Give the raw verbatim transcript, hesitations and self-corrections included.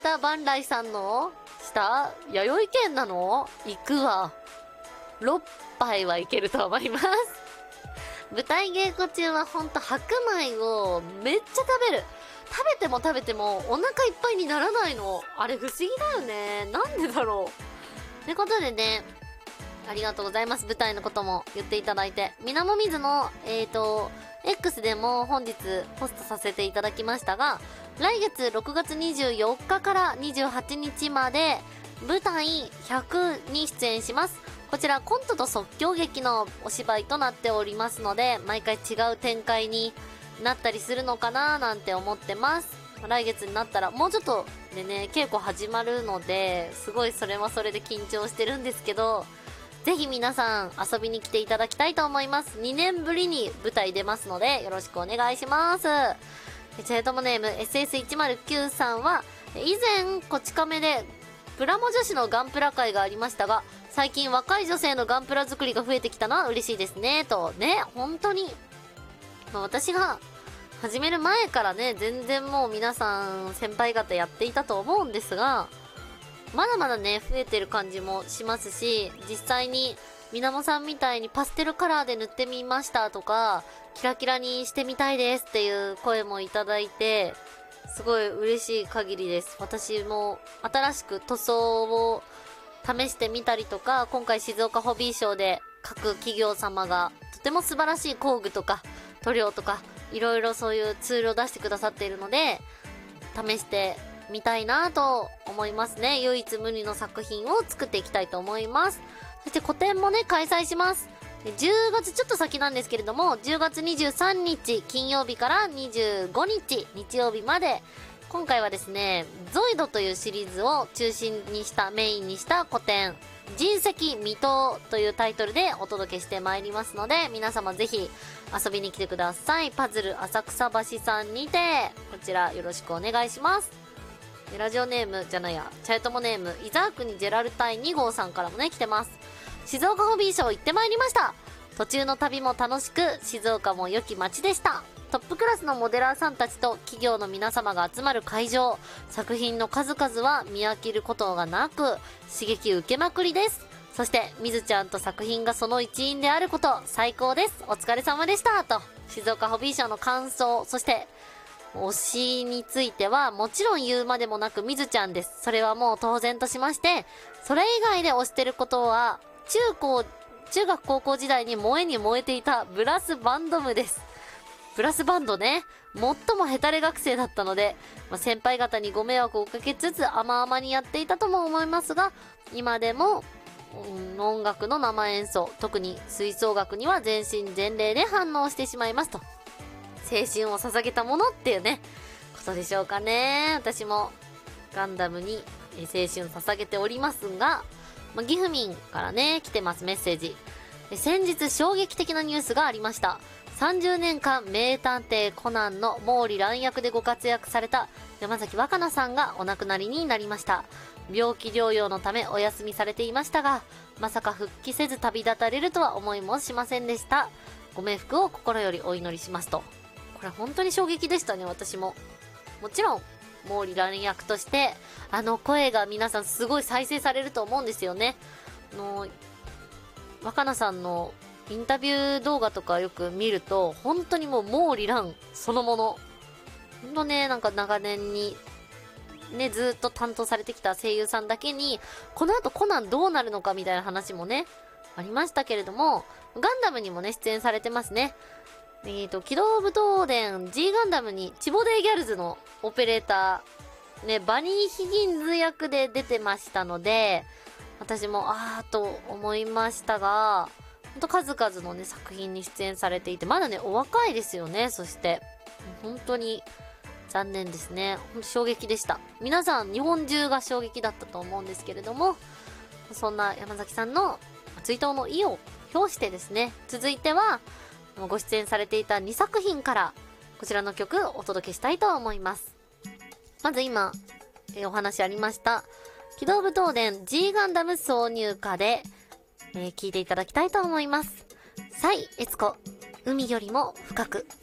たバンライさんの下弥生県なの？行くわ。ろっぱいはいけると思います。舞台稽古中はほんと白米をめっちゃ食べる。食べても食べてもお腹いっぱいにならないの。あれ不思議だよね。なんでだろう。ってことでね、ありがとうございます。舞台のことも言っていただいて。みなもみずの、えーと、X でも本日ポストさせていただきましたが、来月ろくがつにじゅうよっかからにじゅうはちにちまで舞台ひゃくに出演します。こちらコントと即興劇のお芝居となっておりますので、毎回違う展開になったりするのかななんて思ってます。来月になったらもうちょっとでね、稽古始まるので、すごいそれはそれで緊張してるんですけど、ぜひ皆さん遊びに来ていただきたいと思います。にねんぶりに舞台出ますのでよろしくお願いします。チェートモネーム エスエスいちまるきゅう さんは、以前こち亀でプラモ女子のガンプラ会がありましたが、最近若い女性のガンプラ作りが増えてきたのは嬉しいですねとね。本当に、まあ、私が始める前からね、全然もう皆さん先輩方やっていたと思うんですが、まだまだね増えてる感じもしますし、実際にみなもさんみたいにパステルカラーで塗ってみましたとか、キラキラにしてみたいですっていう声もいただいて、すごい嬉しい限りです。私も新しく塗装を試してみたりとか、今回静岡ホビーショーで各企業様がとても素晴らしい工具とか塗料とかいろいろそういうツールを出してくださっているので、試してみたいなと思いますね。唯一無二の作品を作っていきたいと思います。そして個展もね開催します。じゅうがつちょっと先なんですけれども、じゅうがつにじゅうさんにち金曜日からにじゅうごにち日曜日まで、今回はですねゾイドというシリーズを中心にしたメインにした個展、人石未踏というタイトルでお届けしてまいりますので、皆様ぜひ遊びに来てください。パズル浅草橋さんにてこちらよろしくお願いします。ラジオネームじゃないやチャイトモネーム伊沢国ジェラルタイに号さんからもね来てます。静岡ホビーショー行ってまいりました。途中の旅も楽しく、静岡も良き街でした。トップクラスのモデラーさんたちと企業の皆様が集まる会場、作品の数々は見飽きることがなく刺激受けまくりです。そしてみずちゃんと作品がその一員であること、最高です。お疲れ様でしたと、静岡ホビーショーの感想、そして推しについてはもちろん言うまでもなくみずちゃんです。それはもう当然としまして、それ以外で推してることは中高中学高校時代に燃えに燃えていたブラスバンド部です。ブラスバンドね、最もヘタレ学生だったので、まあ、先輩方にご迷惑をかけつつ甘々にやっていたとも思いますが、今でも、うん、音楽の生演奏、特に吹奏楽には全身全霊で反応してしまいますと。青春を捧げたものっていうねことでしょうかね。私もガンダムに青春捧げておりますが、まあ、ギフミンからね来てます。メッセージ。先日衝撃的なニュースがありました。さんじゅうねんかん名探偵コナンの毛利蘭役でご活躍された山崎若菜さんがお亡くなりになりました。病気療養のためお休みされていましたが、まさか復帰せず旅立たれるとは思いもしませんでした。ご冥福を心よりお祈りしますと。これ本当に衝撃でしたね。私ももちろん毛利蘭役としてあの声が皆さんすごい再生されると思うんですよね。あの若菜さんのインタビュー動画とかよく見ると、本当にもう毛利蘭そのもの、ほんとね、なんか長年にねずっと担当されてきた声優さんだけに、この後コナンどうなるのかみたいな話もねありましたけれども、ガンダムにもね出演されてますね。えーと、機動武闘伝 G ガンダムにチボデーギャルズのオペレーター、ね、バニー・ヒギンズ役で出てましたので、私もあーと思いましたが、ほんと数々のね、作品に出演されていて、まだね、お若いですよね。そして、本当に残念ですね。衝撃でした。皆さん、日本中が衝撃だったと思うんですけれども、そんな山崎さんの追悼の意を表してですね、続いては、ご出演されていたにさく品からこちらの曲をお届けしたいと思います。まず今、えー、お話ありました機動武闘伝 G ガンダム挿入歌で、えー、聴いていただきたいと思います。サイエツコ、海よりも深く。